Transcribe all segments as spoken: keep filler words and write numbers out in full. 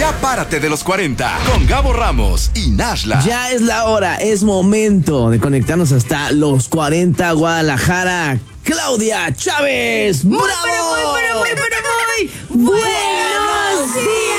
Ya párate de los cuarenta con Gabo Ramos y Nashla. Ya es la hora, es momento de conectarnos hasta los cuarenta Guadalajara. Claudia Chávez. Muy, ¡Bravo! pero muy, pero muy, pero muy buenos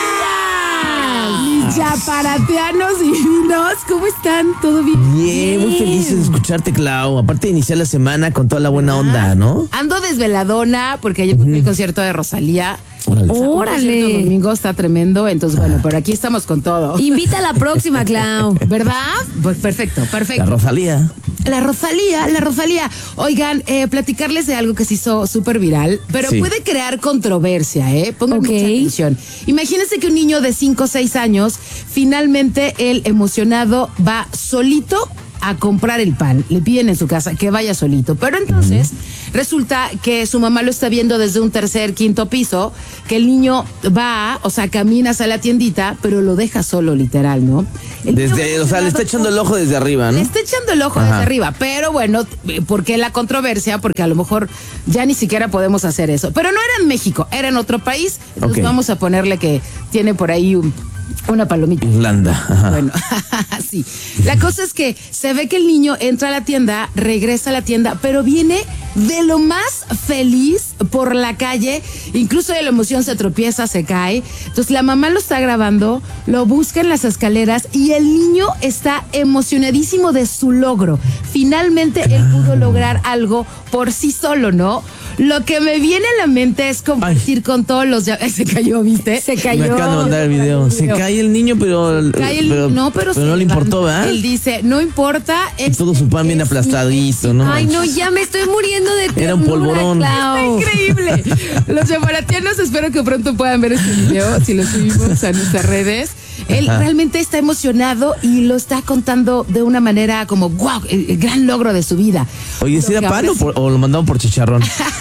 días. Mis chaparateanos divinos, ¿cómo están? ¿Todo bien? Bien, muy felices de escucharte, Clau. Aparte de iniciar la semana con toda la buena onda, ¿no? Ando desveladona porque ayer fui al concierto de Rosalía. Órale. O sea, un Órale. concierto domingo está tremendo, entonces bueno, pero aquí estamos con todo. Invita a la próxima, Clau. ¿Verdad? Pues perfecto, La perfecto. Rosalía. La Rosalía, la Rosalía. Oigan, eh, platicarles de algo que se hizo súper viral, pero Sí. puede crear controversia, ¿eh? Pongan Ok. mucha atención. Imagínense que un niño de cinco o seis años, finalmente él emocionado va solito a comprar el pan. Le piden en su casa que vaya solito. Pero entonces resulta que su mamá lo está viendo desde un tercer, quinto piso, que el niño va, o sea, camina hacia la tiendita, pero lo deja solo, literal, ¿no? El niño Desde, o sea, le está emocionado echando el ojo desde arriba, ¿no? le está echando el ojo Ajá. desde arriba, pero bueno, ¿por qué la controversia? Porque a lo mejor ya ni siquiera podemos hacer eso. Pero no era en México, era en otro país. Entonces Ok. vamos a ponerle que tiene por ahí un- una palomita. Irlanda. Ajá. Bueno, sí. La cosa es que se ve que el niño entra a la tienda, regresa a la tienda, pero viene de lo más feliz por la calle. Incluso de la emoción se tropieza, se cae. Entonces la mamá lo está grabando, lo busca en las escaleras y el niño está emocionadísimo de su logro. Finalmente él pudo lograr algo por sí solo, ¿no? Lo que me viene a la mente es compartir con todos los... ya- Se cayó, ¿viste? Se Me cayó. acaban de mandar el video. Se cae el niño, pero. Cae el- pero no, pero, se no le importó, levanta. ¿verdad? Él dice, no importa. Y todo su pan bien es mi aplastadito, ¿no? Ay, no, ya me estoy muriendo de ternura, Era un polvorón. Clau. Increíble. Los chaparatianos espero que pronto puedan ver este video, si lo subimos a nuestras redes. Él Ajá. realmente está emocionado y lo está contando de una manera como, wow, el, el gran logro de su vida. Oye, ¿sí Lo era que pan o, ahora por- o lo mandaron por chicharrón?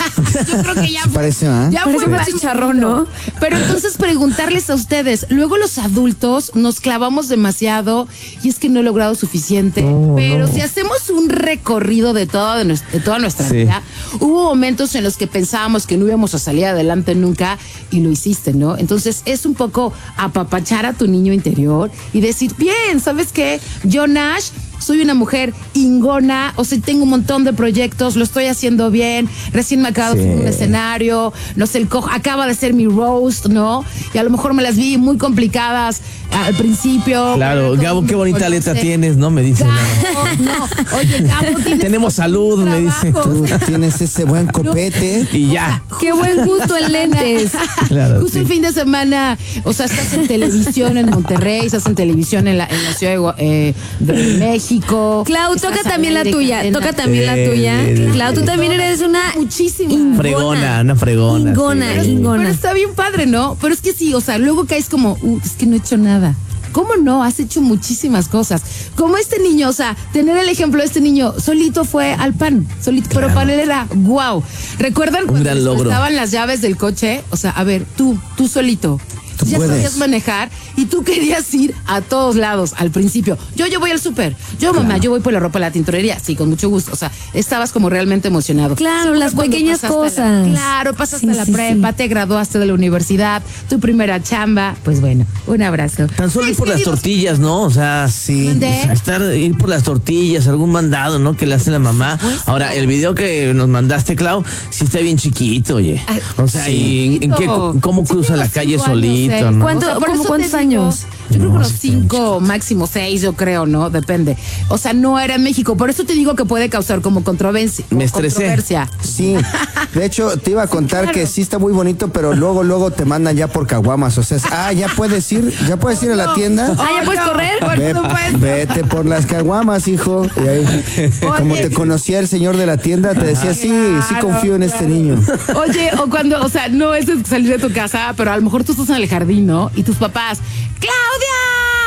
Yo creo que ya fue. Parece, ¿ah? Ya Parece fue un más chicharrón, ¿no? Pero entonces preguntarles a ustedes, luego los adultos nos clavamos demasiado y es que no he logrado suficiente, No, pero no. si hacemos un recorrido de, todo, de, nues- de toda nuestra Sí. vida, hubo momentos en los que pensábamos que no íbamos a salir adelante nunca y lo hiciste, ¿no? Entonces es un poco apapachar a tu niño interior y decir, bien, ¿sabes qué? Yo, Nash, soy una mujer ingona, o sea, tengo un montón de proyectos, lo estoy haciendo bien, recién me acabo de Sí. subir a un escenario, no sé, el co- acaba de ser mi roast, ¿no? Y a lo mejor me las vi muy complicadas al principio. Claro, Todo Gabo, el qué mundo bonita conoce. letra tienes, ¿no? Me dice. Gabo, no, oye, Gabo, tienes Tenemos salud, me dice. trabajo. Tú tienes ese buen copete. Y ya. Qué buen gusto en lentes. Claro, Justo sí. el fin de semana, o sea, estás en televisión en Monterrey, estás en televisión en la, en la Ciudad de, Gua- eh, de México. Clau, estás toca al también la aire, tuya. cadena. Toca también la Eh, tuya. eh, Clau, tú también eres una Muchísimo. Fregona, una fregona. Ingona, sí, güey. ingona. Pero está bien padre, ¿no? Pero es que sí, o sea, luego caes como, uh, es que no he hecho nada. ¿Cómo no? Has hecho muchísimas cosas. Como este niño, o sea, tener el ejemplo de este niño, solito fue al pan, solito, pero para él era wow. ¿Recuerdan cuando gran les logro. prestaban las llaves del coche? O sea, a ver, tú, tú solito. Tú ya puedes. sabías manejar y tú querías ir a todos lados al principio. Yo, yo voy al súper. Yo, mamá, yo voy por la ropa a la tintorería. Sí, con mucho gusto. O sea, estabas como realmente emocionado. Claro, las Cuando pequeñas pasaste la- cosas. claro, pasaste Sí, la sí, prepa, sí. te graduaste de la universidad, tu primera chamba. Pues bueno, un abrazo. Tan solo ir Mis por las queridos- tortillas, ¿no? O sea, sí. ¿Mandé? O sea, estar, ir por las tortillas, algún mandado, ¿no? Que le hace la mamá. Ahora, el video que nos mandaste, Clau, sí está bien chiquito, oye. Ay, O sea, ¿y en, en qué, chiquito. cómo cruza la Tiene calle unos cinco solito, años, ¿eh? no? ¿Cuánto- por cómo eso cuántos te digo, años? Yo creo que No, unos sí está bien cinco, máximo seis, yo creo, ¿no? Depende. O sea, no era en México. Por eso te digo que puede causar como controversia. Me estresé. controversia. Sí, de hecho te iba a contar que sí está muy bonito, pero luego luego te mandan ya por caguamas, o sea, es, ah, ya puedes ir, ya puedes ir a la tienda. Ah, ¿ya puedes correr? Por Ve- supuesto. vete por las caguamas, hijo. Y ahí, como te conocía el señor de la tienda, te decía, sí, sí Claro, confío en este claro. niño. Oye, o cuando, o sea, no es salir de tu casa, pero a lo mejor tú estás en el jardín, ¿no? Y tus papás, ¡Claudia!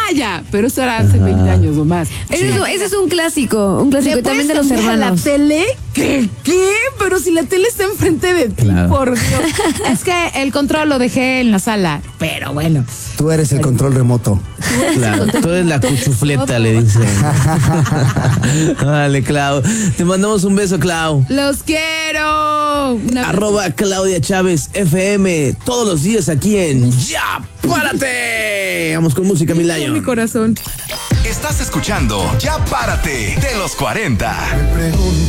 Ah, ya, pero eso era hace veinte años o más. Ese, es, ese es un clásico, un clásico ¿Le también puedes de los cambiar hermanos. la tele? ¿Qué? ¿Qué? Pero si la tele está enfrente de ti, Claro. por Dios. Es que el control lo dejé en la sala, pero bueno. Tú eres el control remoto. Claro, tú eres la cuchufleta, le dicen. Dale, Clau. Te mandamos un beso, Clau. ¡Los quiero! Una Arroba Claudia Chávez F M todos los días aquí en Ya Párate. Vamos con música, en mi Milayo. corazón. Estás escuchando Ya Párate de los cuarenta.